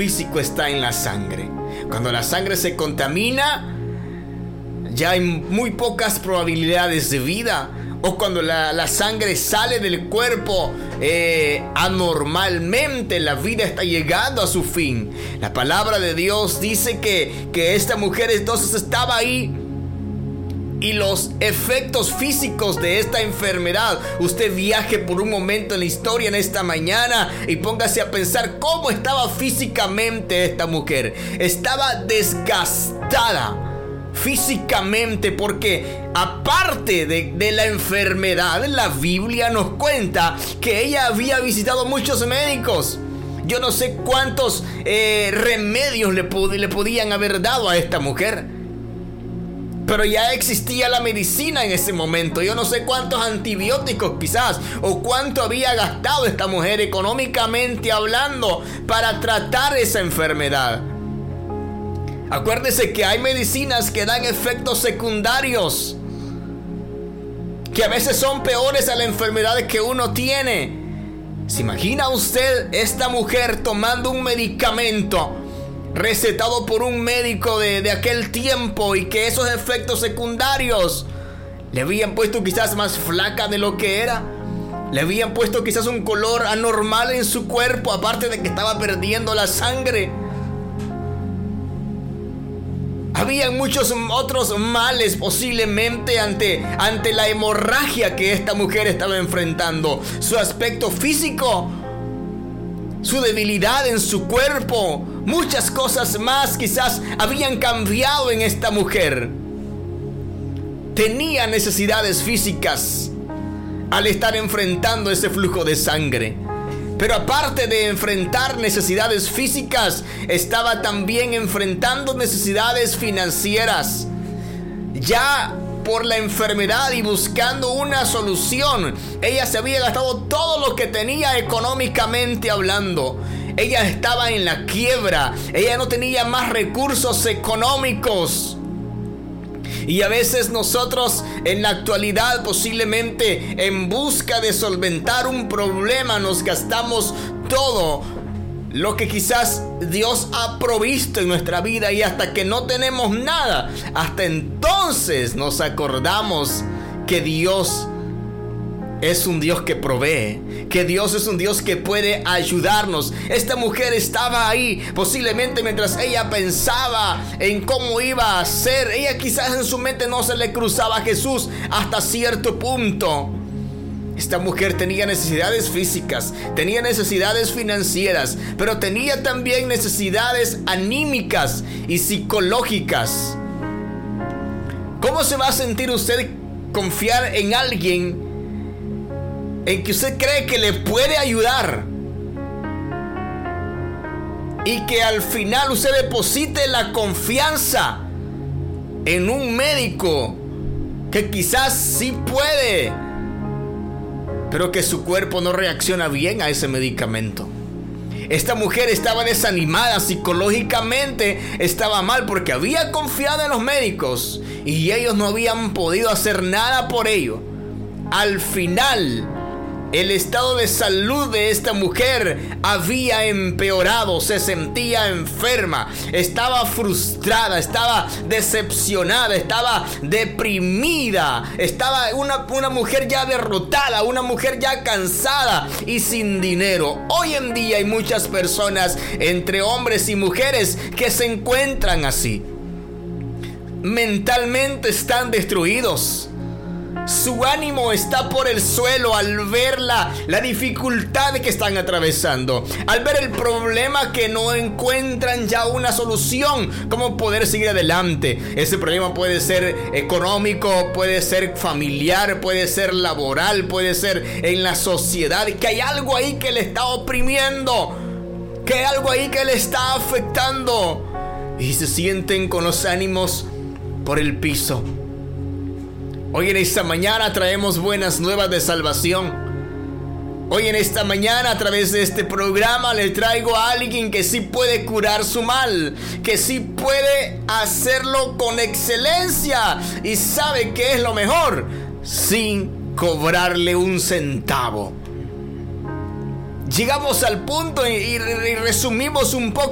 físico está en la sangre. Cuando la sangre se contamina, ya hay muy pocas probabilidades de vida. O cuando la sangre sale del cuerpo anormalmente, la vida está llegando a su fin. La palabra de Dios dice que esta mujer entonces estaba ahí. Y los efectos físicos de esta enfermedad, usted viaje por un momento en la historia en esta mañana y póngase a pensar cómo estaba físicamente esta mujer. Estaba desgastada físicamente, porque aparte de la enfermedad, la Biblia nos cuenta que ella había visitado muchos médicos. Yo no sé cuántos remedios le podían haber dado a esta mujer, pero ya existía la medicina en ese momento. Yo no sé cuántos antibióticos quizás, o cuánto había gastado esta mujer económicamente hablando para tratar esa enfermedad. Acuérdese que hay medicinas que dan efectos secundarios, que a veces son peores a las enfermedades que uno tiene. ¿Se imagina usted esta mujer tomando un medicamento recetado por un médico de aquel tiempo, y que esos efectos secundarios le habían puesto quizás más flaca de lo que era? Le habían puesto quizás un color anormal en su cuerpo, aparte de que estaba perdiendo la sangre. Habían muchos otros males posiblemente ante la hemorragia que esta mujer estaba enfrentando. Su aspecto físico, su debilidad en su cuerpo, muchas cosas más quizás habían cambiado en esta mujer. Tenía necesidades físicas al estar enfrentando ese flujo de sangre. Pero aparte de enfrentar necesidades físicas, estaba también enfrentando necesidades financieras. Ya por la enfermedad y buscando una solución, ella se había gastado todo lo que tenía económicamente hablando. Ella estaba en la quiebra. Ella no tenía más recursos económicos. Y a veces nosotros en la actualidad, posiblemente en busca de solventar un problema, nos gastamos todo lo que quizás Dios ha provisto en nuestra vida, y hasta que no tenemos nada, hasta entonces nos acordamos que Dios es un Dios que provee, que Dios es un Dios que puede ayudarnos. Esta mujer estaba ahí, posiblemente mientras ella pensaba en cómo iba a ser. Ella quizás en su mente no se le cruzaba a Jesús hasta cierto punto. Esta mujer tenía necesidades físicas, tenía necesidades financieras, pero tenía también necesidades anímicas y psicológicas. ¿Cómo se va a sentir usted confiar en alguien en que usted cree que le puede ayudar, y que al final usted deposite la confianza en un médico que quizás sí puede, pero que su cuerpo no reacciona bien a ese medicamento? Esta mujer estaba desanimada psicológicamente, estaba mal porque había confiado en los médicos y ellos no habían podido hacer nada por ello. Al final, el estado de salud de esta mujer había empeorado. Se sentía enferma, estaba frustrada, estaba decepcionada, estaba deprimida, estaba una mujer ya derrotada, una mujer ya cansada y sin dinero. Hoy en día hay muchas personas, entre hombres y mujeres, que se encuentran así. Mentalmente están destruidos. Su ánimo está por el suelo al ver la dificultad que están atravesando, al ver el problema que no encuentran ya una solución, cómo poder seguir adelante. Ese problema puede ser económico, puede ser familiar, puede ser laboral, puede ser en la sociedad, que hay algo ahí que le está oprimiendo, que hay algo ahí que le está afectando, y se sienten con los ánimos por el piso. Hoy en esta mañana traemos buenas nuevas de salvación. Hoy en esta mañana, a través de este programa, le traigo a alguien que sí puede curar su mal, que sí puede hacerlo con excelencia y sabe qué es lo mejor, sin cobrarle un centavo. Llegamos al punto y resumimos un poco